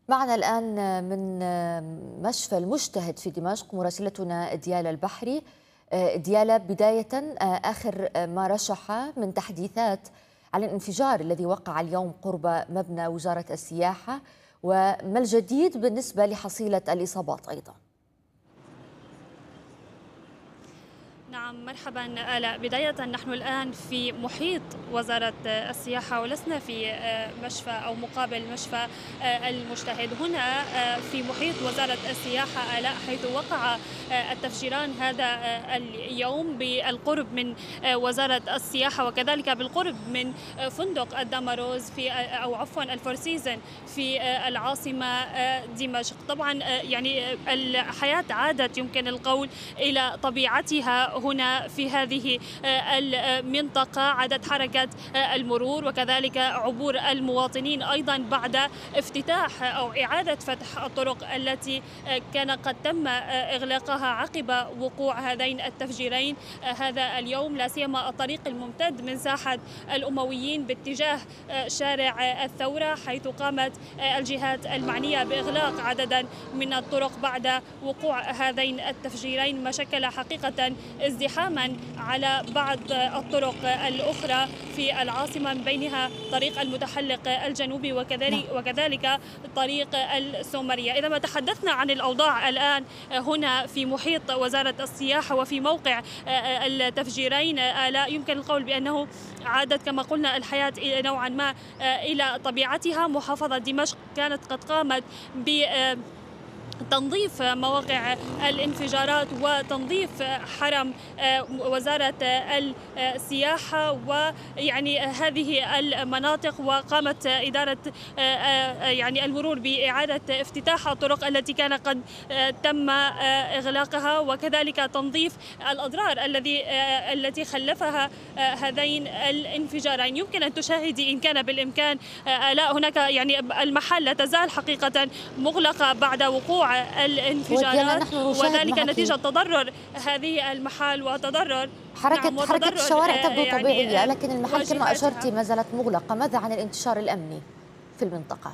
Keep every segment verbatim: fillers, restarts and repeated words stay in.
معنا الآن من مشفى المجتهد في دمشق مراسلتنا ديالا البحري. ديالا، بداية آخر ما رشح من تحديثات على الانفجار الذي وقع اليوم قرب مبنى وزارة السياحة، وما الجديد بالنسبة لحصيلة الإصابات أيضا؟ نعم، مرحبا آلاء. بداية نحن الآن في محيط وزارة السياحة ولسنا في مشفى أو مقابل مشفى المجتهد. هنا في محيط وزارة السياحة آلاء، حيث وقع التفجيران هذا اليوم بالقرب من وزارة السياحة وكذلك بالقرب من فندق الدامروز في أو عفوا الفور سيزون في العاصمة دمشق. طبعا يعني الحياة عادت يمكن القول إلى طبيعتها هنا في هذه المنطقة. عادت حركة المرور وكذلك عبور المواطنين أيضا بعد افتتاح أو إعادة فتح الطرق التي كان قد تم إغلاقها عقب وقوع هذين التفجيرين هذا اليوم، لا سيما الطريق الممتد من ساحة الأمويين باتجاه شارع الثورة، حيث قامت الجهات المعنية بإغلاق عددا من الطرق بعد وقوع هذين التفجيرين، ما شكل حقيقة ازدحاما على بعض الطرق الأخرى في العاصمة، من بينها طريق المتحلق الجنوبي وكذلك وكذلك طريق السومرية. إذا ما تحدثنا عن الأوضاع الآن هنا في محيط وزارة السياحة وفي موقع التفجيرين، لا يمكن القول بأنه عادت كما قلنا الحياة نوعا ما إلى طبيعتها. محافظة دمشق كانت قد قامت ب تنظيف مواقع الانفجارات وتنظيف حرم وزارة السياحة ويعني هذه المناطق، وقامت إدارة يعني المرور بإعادة افتتاح الطرق التي كان قد تم إغلاقها، وكذلك تنظيف الأضرار الذي التي خلفها هذين الانفجارين. يمكن أن تشاهدي إن كان بالإمكان لا هناك يعني المحل لا تزال حقيقة مغلقة بعد وقوع الانفجارات، وذلك نتيجة تضرر هذه المحال وتضرر حركة نعم حركة الشوارع تبدو يعني طبيعية، لكن المحال كما أشرتي ما زالت مغلقة. ماذا عن الانتشار الأمني في المنطقة؟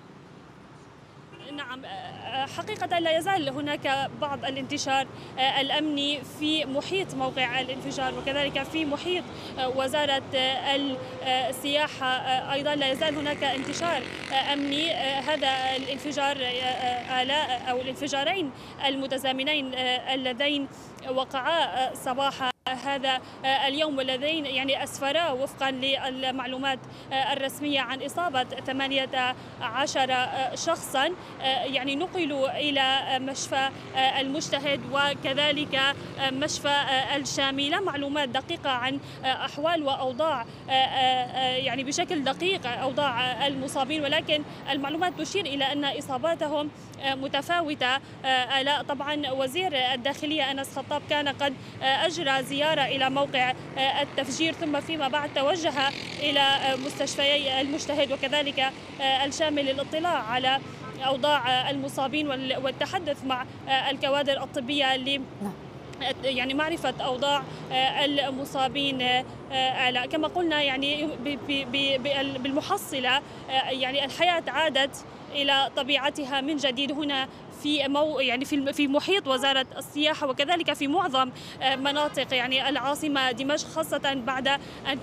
نعم، حقيقة لا يزال هناك بعض الانتشار الأمني في محيط موقع الانفجار وكذلك في محيط وزارة السياحة أيضا لا يزال هناك انتشار أمني. هذا الانفجار آلاء أو الانفجارين المتزامنين اللذين وقعا صباح هذا اليوم والذين يعني أسفرا وفقا للمعلومات الرسمية عن إصابة ثمانية عشر شخصا، يعني نقلوا إلى مشفى المجتهد وكذلك مشفى الشامي. لا معلومات دقيقة عن أحوال وأوضاع يعني بشكل دقيق أوضاع المصابين، ولكن المعلومات تشير إلى أن إصاباتهم متفاوتة. لا طبعا وزير الداخلية أنس خطاب كان قد أجرى زيارة إلى موقع التفجير، ثم فيما بعد توجه إلى مستشفيي المجتهد وكذلك الشامل للاطلاع على أوضاع المصابين والتحدث مع الكوادر الطبية ل يعني معرفة أوضاع المصابين. كما قلنا يعني بالمحصلة يعني الحياة عادت إلى طبيعتها من جديد هنا في مو يعني في في محيط وزارة السياحة وكذلك في معظم مناطق يعني العاصمة دمشق، خاصة بعد أن